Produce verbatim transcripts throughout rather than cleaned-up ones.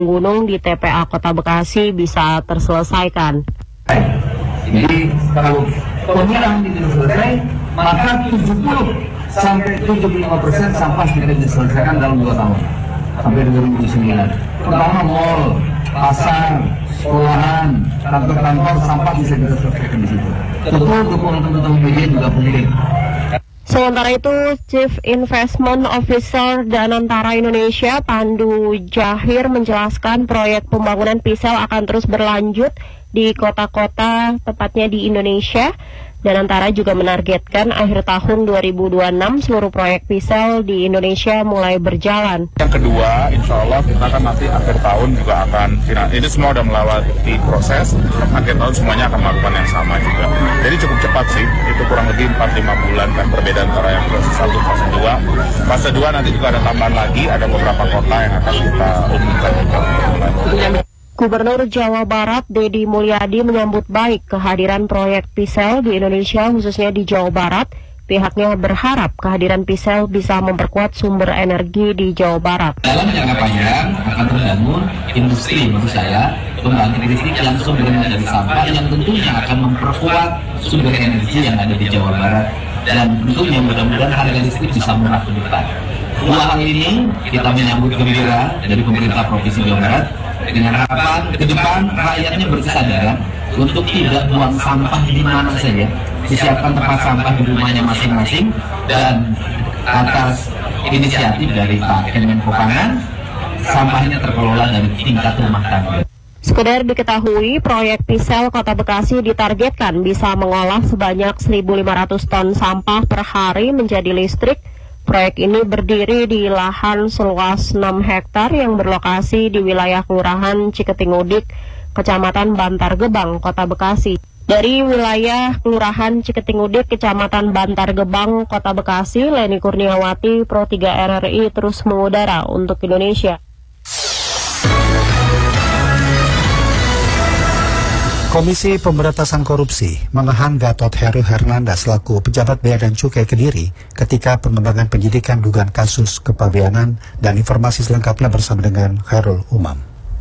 gunung di T P A Kota Bekasi bisa terselesaikan. Jadi kalau pemilang itu selesai, maka tujuh puluh sampai tujuh puluh lima persen sampah kita diselesaikan dalam dua tahun sampai dua ribu sembilan. Pertama mall, pasar, sekolahan, kantor-kantor sampah bisa kita selesaikan di situ. Tentu dukungan teman-teman media juga penting. Sementara itu, Chief Investment Officer Danantara Indonesia, Pandu Jahir, menjelaskan proyek pembangunan P I S E L akan terus berlanjut di kota-kota, tepatnya di Indonesia. Danantara juga menargetkan akhir tahun dua ribu dua puluh enam seluruh proyek P I S E L di Indonesia mulai berjalan. Yang kedua, insya Allah kita kan nanti akhir tahun juga akan, ini semua sudah melewati proses, akhir tahun semuanya akan melakukan yang sama juga. Jadi cukup cepat sih, itu kurang lebih empat sampai lima bulan kan perbedaan antara yang fase satu, fase dua. Fase dua nanti juga ada tambahan lagi, ada beberapa kota yang akan kita umumkan juga. Gubernur Jawa Barat Deddy Mulyadi menyambut baik kehadiran proyek P I S E L di Indonesia, khususnya di Jawa Barat. Pihaknya berharap kehadiran P I S E L bisa memperkuat sumber energi di Jawa Barat. Dalam jangka panjang akan terbangun industri, menurut saya, pembangkit listrik yang sumbernya dari sampah yang tentunya akan memperkuat sumber energi yang ada di Jawa Barat. Dan tentunya mudah-mudahan harga listrik bisa murah ke depan. Dua hal ini kita menyambut gembira dari pemerintah Provinsi Jawa Barat dengan harapan ke depan rakyatnya berkesadaran untuk tidak buang sampah di mana saja, disiapkan tempat sampah di rumahnya masing-masing, dan atas inisiatif dari Pak Kemenko Pangan, sampahnya terkelola dari tingkat rumah tangga. Sekedar diketahui, proyek P I S E L Kota Bekasi ditargetkan bisa mengolah sebanyak seribu lima ratus ton sampah per hari menjadi listrik. Proyek ini berdiri di lahan seluas enam hektar yang berlokasi di wilayah Kelurahan Ciketingudik, Kecamatan Bantar Gebang, Kota Bekasi. Dari wilayah Kelurahan Ciketingudik, Kecamatan Bantar Gebang, Kota Bekasi, Leni Kurniawati, Pro tiga R R I terus mengudara untuk Indonesia. Komisi Pemberantasan Korupsi menahan Gatot Heru Hernanda selaku pejabat Bea dan Cukai Kediri ketika pengembangan penyidikan dugaan kasus kepabeanan, dan informasi selengkapnya bersama dengan Khairul Umam.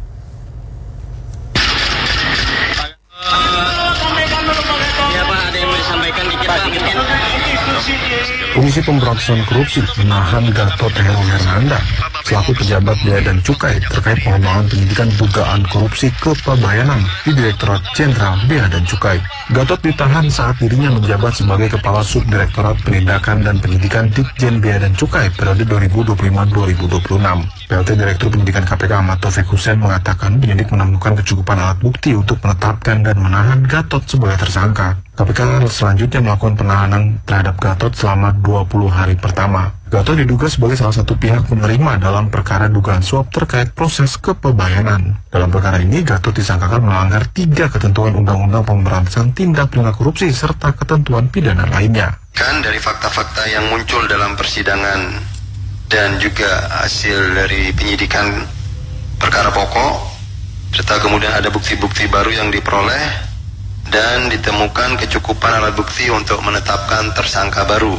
Komisi Pemberantasan Korupsi menahan Gatot Heru Hernanda selaku pejabat Bea dan Cukai terkait pengembangan penyidikan dugaan korupsi kepabeanan di Direktorat Jenderal Bea dan Cukai. Gatot ditahan saat dirinya menjabat sebagai Kepala Subdirektorat Penindakan dan Penyidikan Ditjen Bea dan Cukai periode dua ribu dua puluh lima sampai dua ribu dua puluh enam. P L T Direktur Penyidikan K P K Ahmad Taufik Hussein mengatakan penyidik menemukan kecukupan alat bukti untuk menetapkan dan menahan Gatot sebagai tersangka. K P K selanjutnya melakukan penahanan terhadap Gatot selama dua puluh hari pertama. Gatot diduga sebagai salah satu pihak penerima dalam perkara dugaan suap terkait proses kepabeanan. Dalam perkara ini, Gatot disangkakan melanggar tiga ketentuan Undang-Undang Pemberantasan Tindak Pidana Korupsi serta ketentuan pidana lainnya. Kan dari fakta-fakta yang muncul dalam persidangan dan juga hasil dari penyidikan perkara pokok, serta kemudian ada bukti-bukti baru yang diperoleh, dan ditemukan kecukupan alat bukti untuk menetapkan tersangka baru.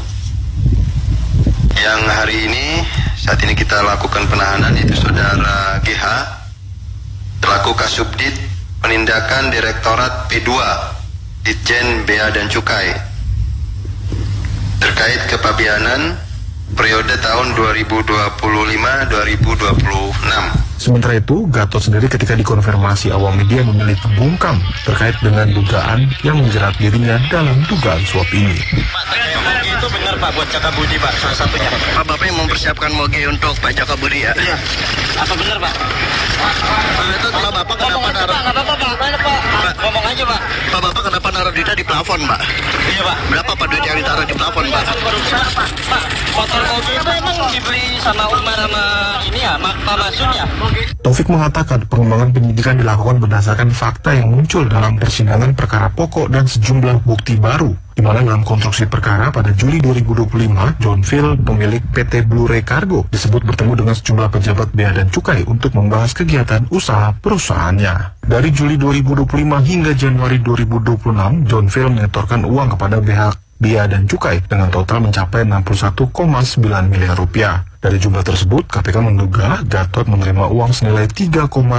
Yang hari ini, saat ini kita lakukan penahanan, itu Saudara G H, selaku Kasubdit Penindakan Direktorat P dua Ditjen Bea dan Cukai terkait kepabeanan periode tahun dua ribu dua puluh lima sampai dua ribu dua puluh enam. Sementara itu, Gatot sendiri ketika dikonfirmasi awam media memiliki bungkam terkait dengan dugaan yang menjerat dirinya dalam dugaan suap ini. Pak, itu benar Pak buat Jaka Budi Pak, salah satunya. Pak, Bapak yang mempersiapkan moge untuk Pak Jaka Budi ya? Iya. Apa benar Pak? Pak, itu Pak Bapak kenapa naruh? Pak, apa Pak? Mana Pak? Pak, ngomong aja Pak. Pak Bapak kenapa naruh duitnya di plafon Pak? Iya Pak. Berapa Pak duit yang ditaruh di plafon Pak? Pak, Pak, motor moge itu emang dibeli sama Umar sama ini ya, Pak Masun ya? Taufik mengatakan pengembangan penyidikan dilakukan berdasarkan fakta yang muncul dalam persidangan perkara pokok dan sejumlah bukti baru, di mana dalam konstruksi perkara pada Juli dua ribu dua puluh lima, John Phil, pemilik P T Blue Ray Cargo, disebut bertemu dengan sejumlah pejabat Bea dan Cukai untuk membahas kegiatan usaha perusahaannya. Dari Juli dua ribu dua puluh lima hingga Januari dua ribu dua puluh enam, John Phil menyetorkan uang kepada pihak Bea dan Cukai dengan total mencapai enam puluh satu koma sembilan miliar rupiah. Dari jumlah tersebut, K P K menduga Gatot menerima uang senilai tiga koma